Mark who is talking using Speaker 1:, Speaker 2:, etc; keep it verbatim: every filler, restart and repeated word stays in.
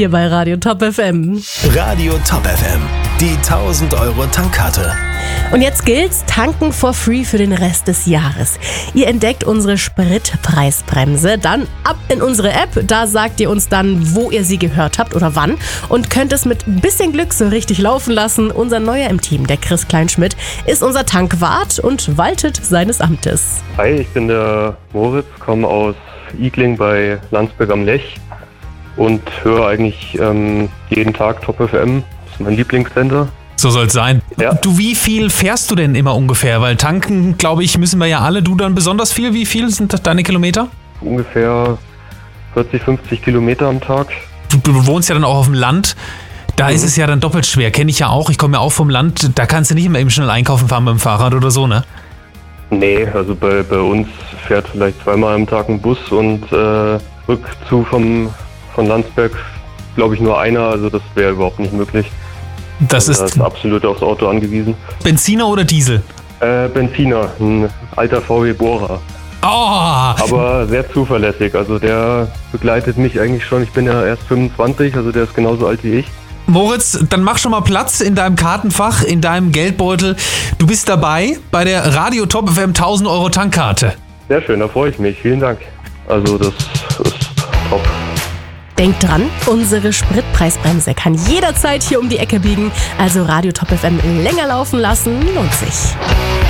Speaker 1: Hier bei Radio Top F M.
Speaker 2: Radio Top F M, die tausend Euro Tankkarte.
Speaker 1: Und jetzt gilt's, tanken for free für den Rest des Jahres. Ihr entdeckt unsere Spritpreisbremse, dann ab in unsere App. Da sagt ihr uns dann, wo ihr sie gehört habt oder wann. Und könnt es mit ein bisschen Glück so richtig laufen lassen. Unser Neuer im Team, der Chris Kleinschmidt, ist unser Tankwart und waltet seines Amtes.
Speaker 3: Hi, ich bin der Moritz, komme aus Igling bei Landsberg am Lech und höre eigentlich ähm, jeden Tag Top F M. Das ist mein Lieblingssender.
Speaker 4: So soll es sein.
Speaker 3: Ja.
Speaker 4: Du, wie viel fährst du denn immer ungefähr? Weil tanken, glaube ich, müssen wir ja alle. Du dann besonders viel. Wie viel sind deine Kilometer?
Speaker 3: Ungefähr vierzig, fünfzig Kilometer am Tag.
Speaker 4: Du, du wohnst ja dann auch auf dem Land. Da
Speaker 3: Mhm.
Speaker 4: ist es ja dann doppelt schwer. Kenne ich ja auch. Ich komme ja auch vom Land. Da kannst du nicht immer eben schnell einkaufen fahren mit dem Fahrrad oder so, ne?
Speaker 3: Nee, also bei, bei uns fährt vielleicht zweimal am Tag ein Bus und äh, rückzu vom, von Landsberg, glaube ich, nur einer. Also das wäre überhaupt nicht möglich.
Speaker 4: Das
Speaker 3: Also,
Speaker 4: ist
Speaker 3: ist absolut aufs Auto angewiesen.
Speaker 4: Benziner oder Diesel?
Speaker 3: Äh, Benziner, ein alter V W Bohrer.
Speaker 4: Oh!
Speaker 3: Aber sehr zuverlässig. Also der begleitet mich eigentlich schon. Ich bin ja erst fünfundzwanzig, also der ist genauso alt wie ich.
Speaker 4: Moritz, dann mach schon mal Platz in deinem Kartenfach, in deinem Geldbeutel. Du bist dabei bei der Radio Top F M tausend Euro Tankkarte.
Speaker 3: Sehr schön, da freue ich mich. Vielen Dank. Also das ist top.
Speaker 1: Denkt dran, unsere Spritpreisbremse kann jederzeit hier um die Ecke biegen. Also Radio Top F M länger laufen lassen lohnt sich.